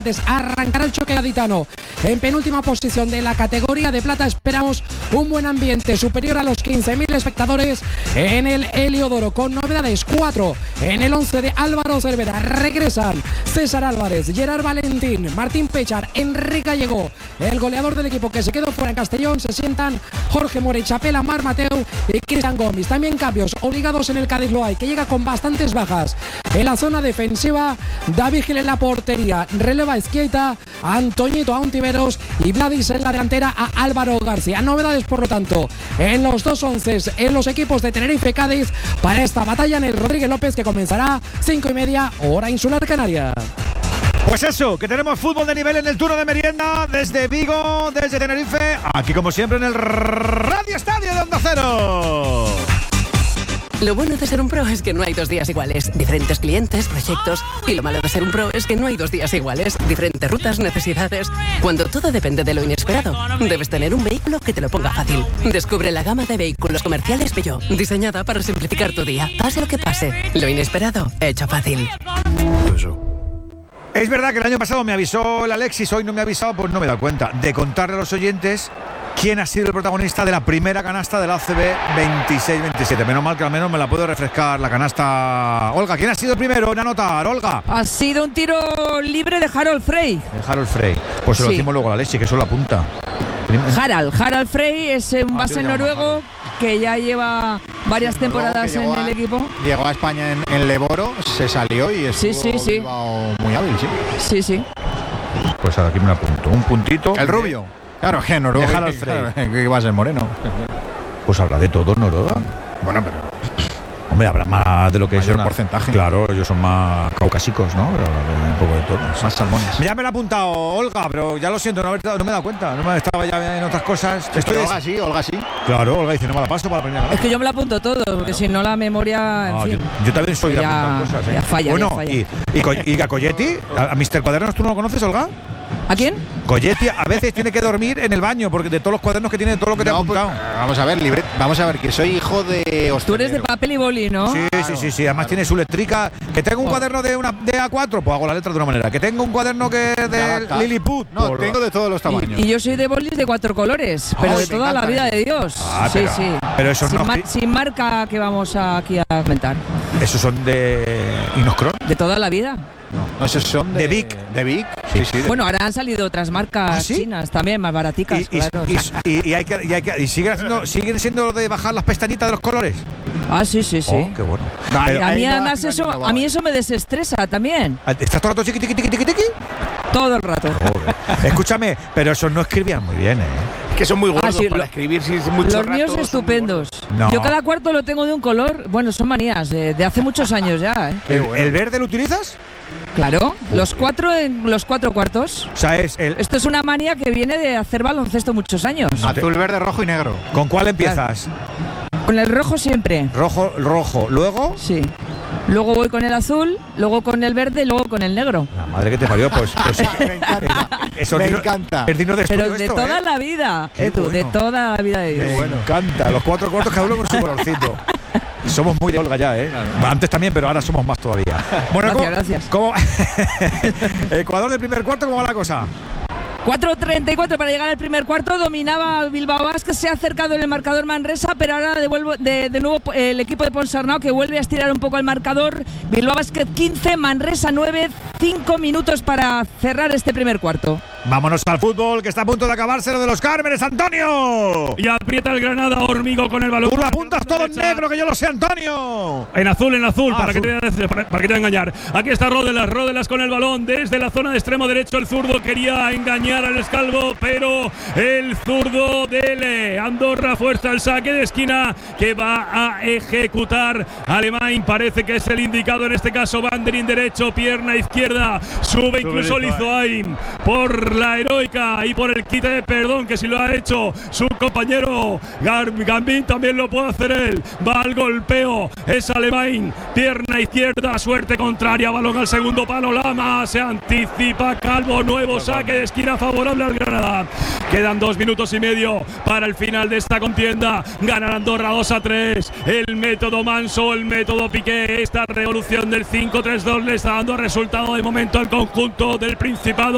Arrancará el choque gaditano en penúltima posición de la categoría de plata. Esperamos un buen ambiente superior a los 15.000 espectadores en el Heliodoro, con novedades. 4 en el 11 de Álvaro Cervera. Regresan César Álvarez, Gerard Valentín, Martín Pechar, Enrique Gallego, el goleador del equipo que se quedó fuera en Castellón. Se sientan Jorge More, Chapela, Mar Mateu y Cristian Gómez. También cambios obligados en el Cádiz Loay, que llega con bastantes bajas. En la zona defensiva, David Gil en la portería, releva Izquierda, Antoñito Auntiveros y Vladis en la delantera a Álvaro García. Novedades, por lo tanto, en los dos onces en los equipos de Tenerife Cádiz para esta batalla en el Rodríguez López, que comenzará 5:30 hora insular canaria. Pues eso, que tenemos fútbol de nivel en el turno de merienda desde Vigo, desde Tenerife, aquí como siempre en el Radio Estadio de Onda Cero. Lo bueno de ser un pro es que no hay 2 días iguales. Diferentes clientes, proyectos. Y lo malo de ser un pro es que no hay 2 días iguales. Diferentes rutas, necesidades. Cuando todo depende de lo inesperado, debes tener un vehículo que te lo ponga fácil. Descubre la gama de vehículos comerciales Peugeot, diseñada para simplificar tu día. Pase lo que pase, lo inesperado, hecho fácil. Es verdad que el año pasado me avisó el Alexis, hoy no me ha avisado, pues no me he dado cuenta. De contarle a los oyentes quién ha sido el protagonista de la primera canasta del ACB 26-27. Menos mal que al menos me la puedo refrescar la canasta. Olga, ¿quién ha sido el primero en anotar? Olga. Ha sido un tiro libre de Harold Frey. De Harold Frey. Pues se lo decimos luego a la Alexis, que eso lo apunta. Harald Frey es un base noruego que ya lleva varias temporadas en el equipo. Llegó a España en Leboro, se salió y estuvo muy hábil, sí. Pues ahora aquí me lo apunto. Un puntito. El rubio. Claro, que Noruega. Harald Frey. Que iba a ser moreno. Pues habla de todo Noruega. Bueno, pero hombre, habrá más de lo que es el porcentaje. Claro, ellos son más caucásicos, ¿no? Pero un poco de todo. Más salmones. Ya me lo ha apuntado Olga, pero ya lo siento, no me he dado cuenta. No me estaba ya en otras cosas. Olga sí. Claro, Olga dice, no me la paso para la primera. Es que yo me la apunto todo, porque si no la memoria, en fin. Yo también soy de apuntar cosas. Ya falla, bueno, ya falla. Y a Colletti, a Mr. Cuadernos, ¿tú no lo conoces, Olga? ¿A quién? Colletti a veces tiene que dormir en el baño porque de todos los cuadernos que tiene, de todo lo que te ha apuntado. Pues, vamos a ver, que soy hijo de Tú eres de papel y boli, ¿no? Sí, claro. sí. Además tiene su letrica. Que tengo un cuaderno de A4, pues hago la letra de una manera. Que tengo un cuaderno que es de Lilliput. No, tengo de todos los tamaños. Y yo soy de bolis de 4 colores, pero de toda la vida de Dios. Sí. Pero esos sin marca que vamos aquí a comentar. Esos son de Inoscron. De toda la vida. No, esos son de Vic. De Vic. Sí. Bueno, ahora han salido otras marcas chinas también, más baraticas. Claro. Y siguen siendo de bajar las pestañitas de los colores. Sí. Oh, qué bueno. A mí además eso me desestresa también. ¿Estás todo el rato tiqui? Todo el rato. Escúchame, pero esos no escribían muy bien, que son muy gordos para escribir. Si es mucho los míos estupendos. No. Yo cada cuarto lo tengo de un color. Bueno, son manías de hace muchos años ya. ¿El verde lo utilizas? Claro, los 4 en los 4 cuartos. O sea, Esto es una manía que viene de hacer baloncesto muchos años. Azul, verde, rojo y negro. ¿Con cuál empiezas? Con el rojo siempre. Rojo. ¿Luego? Sí. Luego voy con el azul, luego con el verde y luego con el negro. La madre que te parió, pues me encanta. Pero de toda la vida, de toda la vida de Dios. Me encanta. Los 4 cuartos cada uno con su colorcito. Somos muy de Olga ya, Claro. Antes también, pero ahora somos más todavía. Bueno, gracias. Ecuador del primer cuarto, ¿cómo va la cosa? 4:34 para llegar al primer cuarto. Dominaba Bilbao Basket, se ha acercado en el marcador Manresa, pero ahora de nuevo el equipo de Ponsarnau, que vuelve a estirar un poco el marcador. Bilbao Basket 15, Manresa 9, 5 minutos para cerrar este primer cuarto. Vámonos al fútbol, que está a punto de acabarse lo de los Cármenes, Antonio. Y aprieta el Granada, Hormigo con el balón. Tú lo apuntas todo en negro, que yo lo sé, Antonio. En azul, para que te voy a engañar. Aquí está Rodelas con el balón desde la zona de extremo derecho. El zurdo quería engañar al Escalvo, pero el zurdo de Andorra fuerza el saque de esquina que va a ejecutar Alemán. Parece que es el indicado en este caso. Banderín derecho, pierna izquierda. Sube incluso Lizoain por la heroica y por el quite de perdón que si lo ha hecho su compañero Gambín, también lo puede hacer él. Va al golpeo, es Alemán, pierna izquierda, suerte contraria, balón al segundo palo, Lama, se anticipa Calvo, nuevo saque de esquina favorable al Granada. Quedan 2 minutos y medio para el final de esta contienda. Gana Andorra 2-3. El método Manso, el método Piqué, esta revolución del 5-3-2 le está dando resultado de momento al conjunto del Principado.